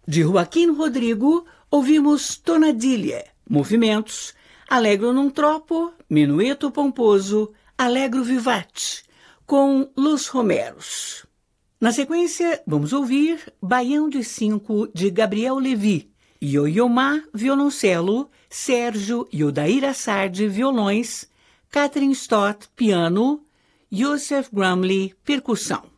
De Joaquim Rodrigo, ouvimos Tonadilha, movimentos, Allegro non troppo, Minueto pomposo, Allegro vivace, com Los Romeros. Na sequência, vamos ouvir Baião de 5, de Gabriel Levi, Ioiomá, violoncelo, Sérgio e Odair Assad, violões, Catherine Stott, piano, Joseph Grumley, percussão.